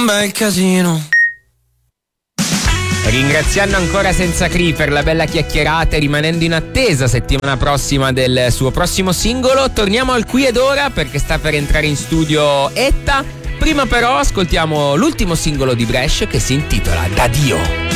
bel casino. Ringraziando ancora Senza Cri per la bella chiacchierata e rimanendo in attesa settimana prossima del suo prossimo singolo, torniamo al qui ed ora perché sta per entrare in studio Etta. Prima però ascoltiamo l'ultimo singolo di Brescia che si intitola Da Dio.